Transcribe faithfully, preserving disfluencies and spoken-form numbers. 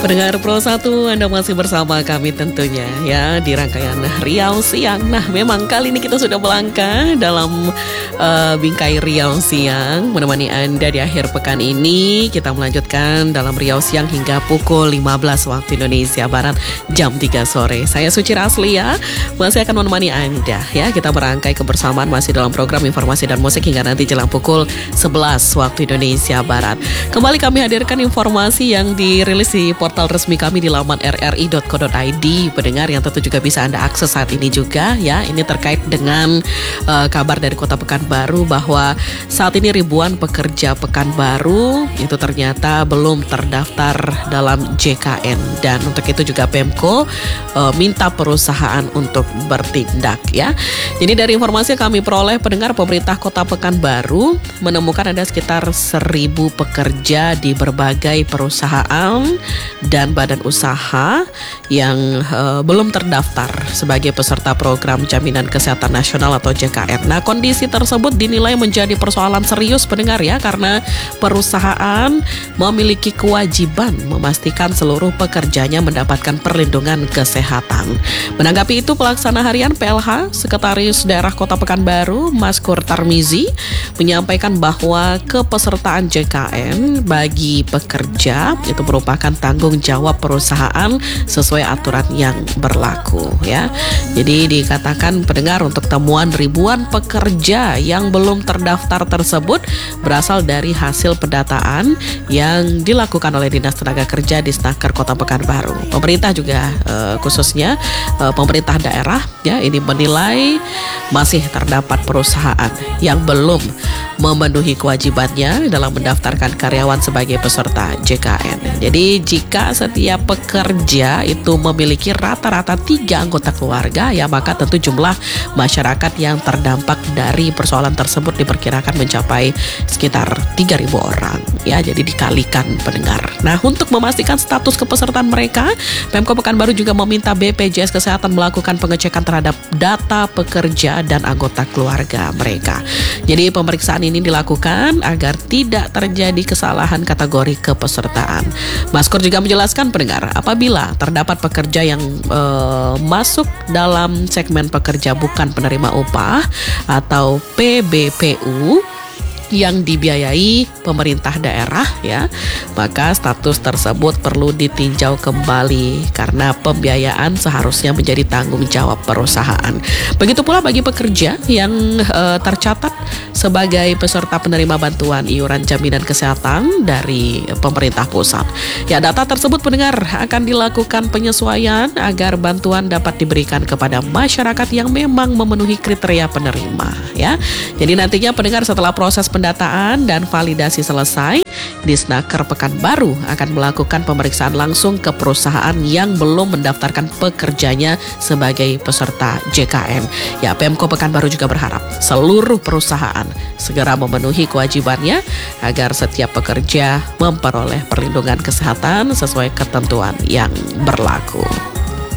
Pendengar Pro satu, Anda masih bersama kami tentunya ya di rangkaian Riau Siang. Nah, memang kali ini kita sudah melangkah dalam uh, bingkai Riau Siang, menemani Anda di akhir pekan ini. Kita melanjutkan dalam Riau Siang hingga pukul lima belas waktu Indonesia Barat, jam tiga sore. Saya Suci Raslia masih akan menemani Anda ya. Kita berangkai kebersamaan masih dalam program informasi dan musik hingga nanti jelang pukul sebelas waktu Indonesia Barat. Kembali kami hadirkan informasi yang dirilis di portal resmi kami di laman r r i dot co dot i d. Pendengar yang tentu juga bisa Anda akses saat ini juga ya. Ini terkait dengan uh, kabar dari Kota Pekanbaru bahwa saat ini ribuan pekerja Pekanbaru itu ternyata belum terdaftar dalam J K N, dan untuk itu juga Pemko uh, minta perusahaan untuk bertindak ya. Jadi dari informasi yang kami peroleh, pendengar, pemerintah Kota Pekanbaru menemukan ada sekitar seribu pekerja di berbagai perusahaan dan badan usaha yang uh, belum terdaftar sebagai peserta program Jaminan Kesehatan Nasional atau J K N. Nah, kondisi tersebut dinilai menjadi persoalan serius, pendengar ya, karena perusahaan memiliki kewajiban memastikan seluruh pekerjanya mendapatkan perlindungan kesehatan. Menanggapi itu, pelaksana harian P L H Sekretaris Daerah Kota Pekanbaru, Maskur Tarmizi, menyampaikan bahwa kepesertaan J K N bagi pekerja itu merupakan tanggung jawab perusahaan sesuai aturan yang berlaku ya. Jadi dikatakan, pendengar, untuk temuan ribuan pekerja yang belum terdaftar tersebut berasal dari hasil pendataan yang dilakukan oleh Dinas Tenaga Kerja di Snaker Kota Pekanbaru. Pemerintah juga eh, khususnya eh, pemerintah daerah ya ini menilai masih terdapat perusahaan yang belum memenuhi kewajibannya dalam mendaftarkan karyawan sebagai peserta J K N. Jadi jika setiap pekerja itu memiliki rata-rata tiga anggota keluarga ya, maka tentu jumlah masyarakat yang terdampak dari persoalan tersebut diperkirakan mencapai sekitar tiga ribu orang ya. Jadi dikalikan, pendengar. Nah, untuk memastikan status kepesertaan mereka, Pemko Pekanbaru juga meminta B P J S Kesehatan melakukan pengecekan terhadap data pekerja dan anggota keluarga mereka. Jadi pemeriksaan ini dilakukan agar tidak terjadi kesalahan kategori kepesertaan. Maskur juga menjelaskan, pendengar, apabila terdapat pekerja yang e, masuk dalam segmen pekerja bukan penerima upah atau P B P U yang dibiayai pemerintah daerah ya, maka status tersebut perlu ditinjau kembali karena pembiayaan seharusnya menjadi tanggung jawab perusahaan. Begitu pula bagi pekerja yang e, tercatat sebagai peserta penerima bantuan iuran jaminan kesehatan dari pemerintah pusat. Ya, data tersebut, pendengar, akan dilakukan penyesuaian agar bantuan dapat diberikan kepada masyarakat yang memang memenuhi kriteria penerima ya. Jadi nantinya, pendengar, setelah proses pendataan dan validasi selesai, Disnaker Pekanbaru akan melakukan pemeriksaan langsung ke perusahaan yang belum mendaftarkan pekerjanya sebagai peserta J K N. Ya, Pemko Pekanbaru juga berharap seluruh perusahaan segera memenuhi kewajibannya agar setiap pekerja memperoleh perlindungan kesehatan sesuai ketentuan yang berlaku.